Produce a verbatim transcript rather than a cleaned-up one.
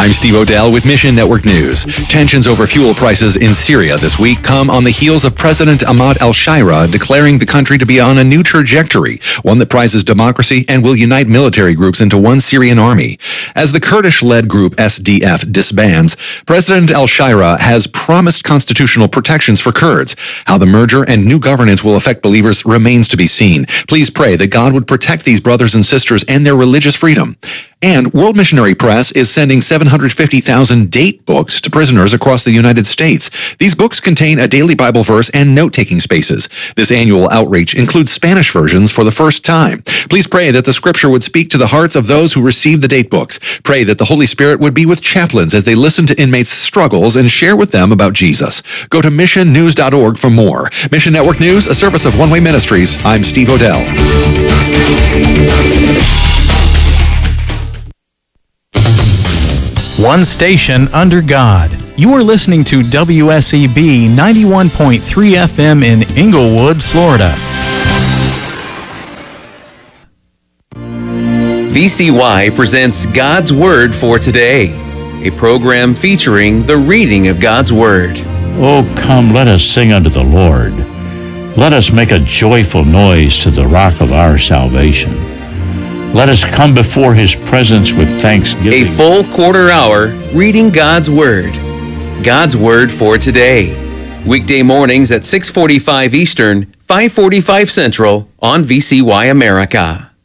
I'm Steve Odell with Mission Network News. Tensions over fuel prices in Syria this week come on the heels of President Ahmad al-Shara declaring the country to be on a new trajectory, one that prizes democracy and will unite military groups into one Syrian army. As the Kurdish-led group S D F disbands, President al-Shara has promised constitutional protections for Kurds. How the merger and new governance will affect believers remains to be seen. Please pray that God would protect these brothers and sisters and their religious freedom. And World Missionary Press is sending seven hundred fifty thousand date books to prisoners across the United States. These books contain a daily Bible verse and note-taking spaces. This annual outreach includes Spanish versions for the first time. Please pray that the scripture would speak to the hearts of those who receive the date books. Pray that the Holy Spirit would be with chaplains as they listen to inmates' struggles and share with them about Jesus. Go to mission news dot org for more. Mission Network News, a service of One Way Ministries. I'm Steve Odell. One station under God. You are listening to W S E B ninety-one point three F M in Inglewood, Florida. V C Y presents God's Word for Today, a program featuring the reading of God's Word. Oh, come, let us sing unto the Lord. Let us make a joyful noise to the rock of our salvation. Let us come before His presence with thanksgiving. A full quarter hour reading God's Word. God's Word for Today. Weekday mornings at six forty-five Eastern, five forty-five Central on V C Y America.